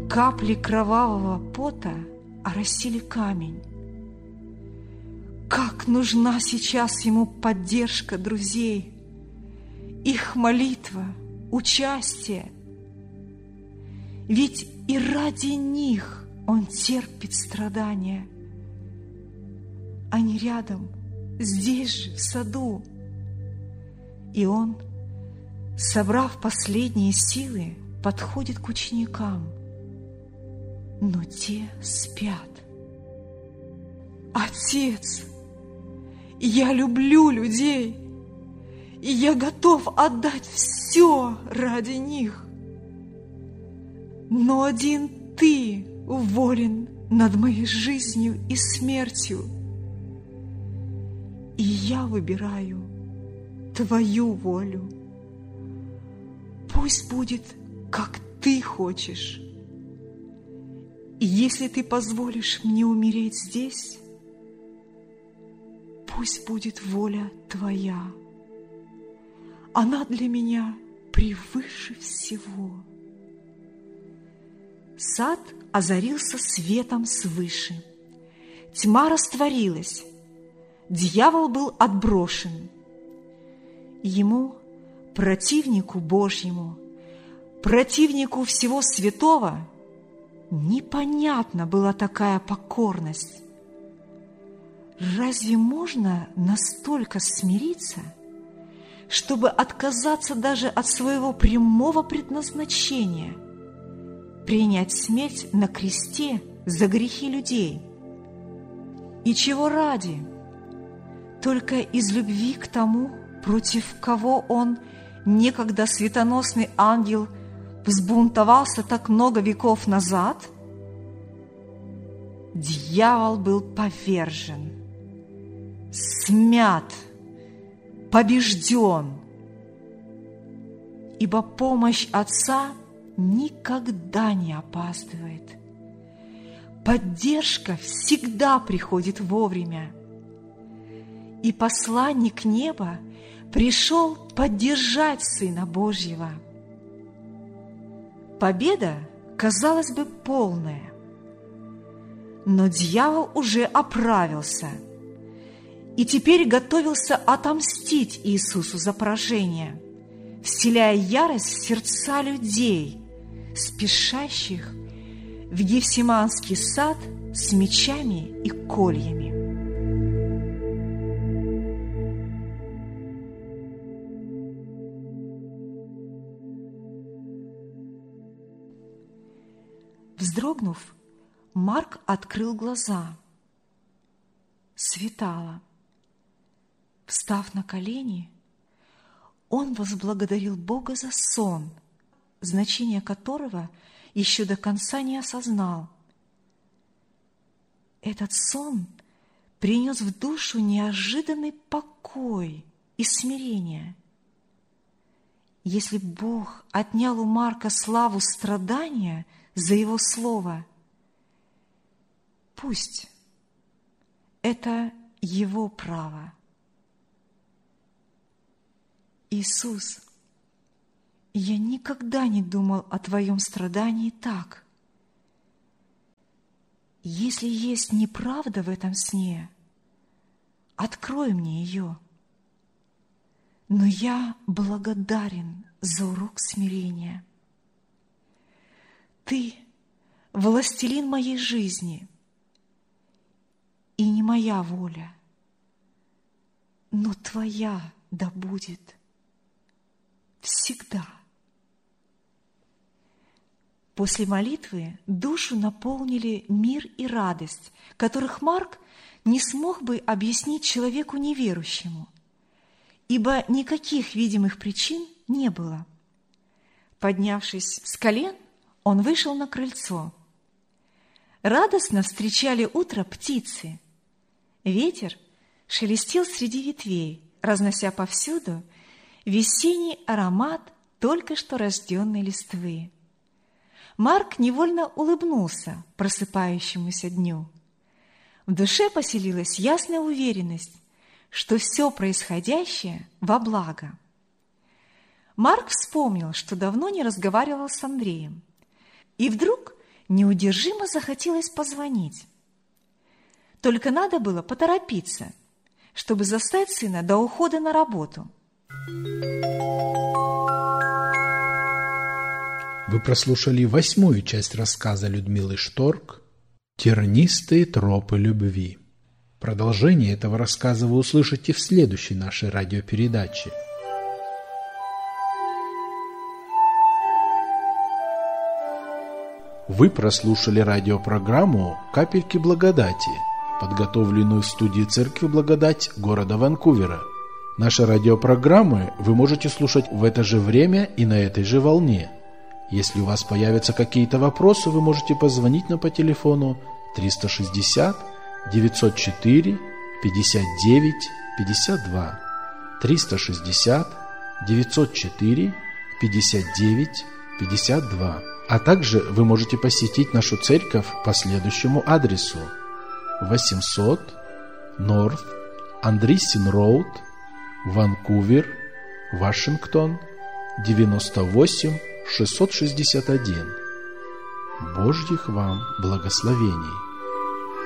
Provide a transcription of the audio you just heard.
Капли кровавого пота оросили камень. Как нужна сейчас ему поддержка друзей, их молитва, участие. Ведь и ради них он терпит страдания. Они рядом, здесь же, в саду. И он, собрав последние силы, подходит к ученикам. Но те спят. Отец, я люблю людей, и я готов отдать все ради них. Но один Ты волен над моей жизнью и смертью. И я выбираю Твою волю. Пусть будет, как Ты хочешь. И если Ты позволишь мне умереть здесь, пусть будет воля Твоя. Она для меня превыше всего. Сад озарился светом свыше. Тьма растворилась. Дьявол был отброшен. Ему, противнику Божьему, противнику всего святого, непонятна была такая покорность. Разве можно настолько смириться, чтобы отказаться даже от своего прямого предназначения, принять смерть на кресте за грехи людей? И чего ради? Только из любви к тому, против кого он, некогда светоносный ангел, взбунтовался так много веков назад? Дьявол был повержен, смят, побежден, ибо помощь Отца никогда не опаздывает. Поддержка всегда приходит вовремя. И посланник неба пришел поддержать Сына Божьего. Победа, казалось бы, полная. Но дьявол уже оправился и теперь готовился отомстить Иисусу за поражение, вселяя ярость в сердца людей, спешащих в Гефсиманский сад с мечами и кольями. Вздрогнув, Марк открыл глаза. Светало. Встав на колени, он возблагодарил Бога за сон, значение которого еще до конца не осознал. Этот сон принес в душу неожиданный покой и смирение. Если Бог отнял у Марка славу страдания за его слово, пусть это его право. Иисус, я никогда не думал о Твоем страдании так. Если есть неправда в этом сне, открой мне ее. Но я благодарен за урок смирения. Ты – властелин моей жизни, и не моя воля, но Твоя да будет всегда. После молитвы душу наполнили мир и радость, которых Марк не смог бы объяснить человеку неверующему, ибо никаких видимых причин не было. Поднявшись с колен, он вышел на крыльцо. Радостно встречали утро птицы. Ветер шелестел среди ветвей, разнося повсюду весенний аромат только что рожденной листвы. Марк невольно улыбнулся просыпающемуся дню. В душе поселилась ясная уверенность, что все происходящее во благо. Марк вспомнил, что давно не разговаривал с Андреем, и вдруг неудержимо захотелось позвонить. Только надо было поторопиться, чтобы застать сына до ухода на работу. Вы прослушали 8-ю часть рассказа Людмилы Шторк «Тернистые тропы любви». Продолжение этого рассказа вы услышите в следующей нашей радиопередаче. Вы прослушали радиопрограмму «Капельки благодати», подготовленную в студии Церкви Благодать города Ванкувера. Наши радиопрограммы вы можете слушать в это же время и на этой же волне. Если у вас появятся какие-то вопросы, вы можете позвонить нам по телефону 360 904 59 52 360 904 59 52. А также вы можете посетить нашу церковь по следующему адресу: 800 North Andreessen Road, Ванкувер, Вашингтон, 98 661. Божьих вам благословений!